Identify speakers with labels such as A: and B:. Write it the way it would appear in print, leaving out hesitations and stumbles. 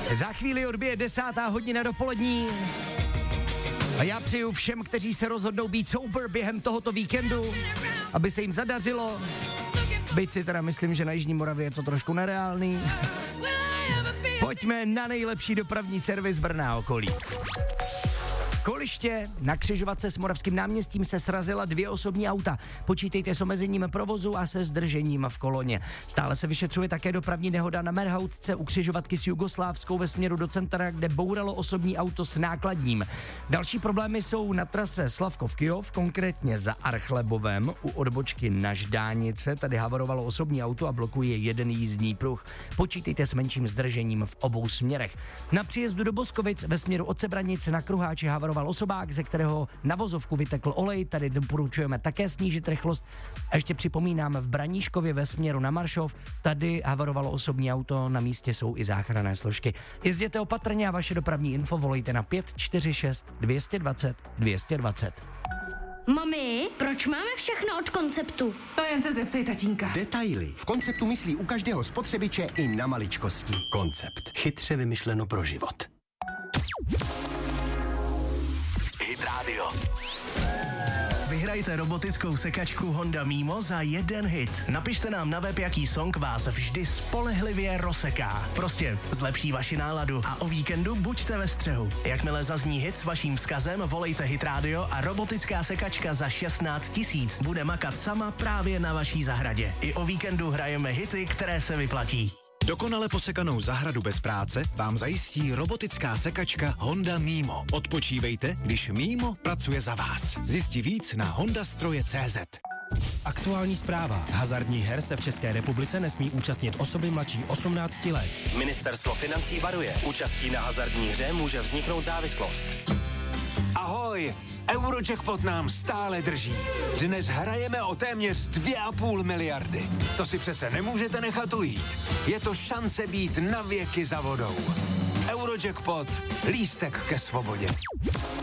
A: Za chvíli odbije 10. hodina dopolední. A já přeju všem, kteří se rozhodnou být sober během tohoto víkendu, aby se jim zadařilo. Byť si teda myslím, že na Jižní Moravě je to trošku nereálný. Pojďme na nejlepší dopravní servis Brna a okolí. Koliště na křižovatce s Moravským náměstím se srazila 2 osobní auta. Počítejte s omezením provozu a se zdržením v koloně. Stále se vyšetřuje také dopravní nehoda na Merhautce u křižovatky s Jugoslávskou ve směru do centra, kde bouralo osobní auto s nákladním. Další problémy jsou na trase Slavkov-Kyjov, konkrétně za Archlebovem u odbočky na Ždánice. Tady havarovalo osobní auto a blokuje jeden jízdní pruh. Počítejte s menším zdržením v obou směrech. Na příjezdu do Boskovic ve směru od Sebranic na Kruháči havaroval osobák, ze kterého na vozovku vytekl olej. Tady doporučujeme také snížit rychlost. A ještě připomínám, v Braníškově ve směru na Maršov, tady havarovalo osobní auto, na místě jsou i záchranné složky. Jezděte opatrně a vaše dopravní info volejte na 546 220 220.
B: Mami, proč máme všechno od Konceptu?
C: To jen se zeptej tatínka.
D: Detaily. V Konceptu myslí u každého spotřebiče i na maličkosti. Koncept. Chytře vymyšleno pro život.
E: Hit Radio. Vyhrajte robotickou sekačku Honda Mimo za 1 hit. Napište nám na web, jaký song vás vždy spolehlivě rozseká. Prostě zlepší vaši náladu a o víkendu buďte ve střehu. Jakmile zazní hit s vaším vzkazem, volejte Hit Radio a robotická sekačka za 16 000 bude makat sama právě na vaší zahradě. I o víkendu hrajeme hity, které se vyplatí.
F: Dokonale posekanou zahradu bez práce vám zajistí robotická sekačka Honda Mimo. Odpočívejte, když Mimo pracuje za vás. Zjistí víc na hondastroje.cz.
G: Aktuální zpráva. Hazardních her se v České republice nesmí účastnit osoby mladší 18 let.
E: Ministerstvo financí varuje. Účastí na hazardní hře může vzniknout závislost.
H: Ahoj, Eurojackpot nám stále drží. Dnes hrajeme o téměř 2,5 miliardy. To si přece nemůžete nechat ujít. Je to šance být na věky za vodou. Eurojackpot, lístek ke svobodě.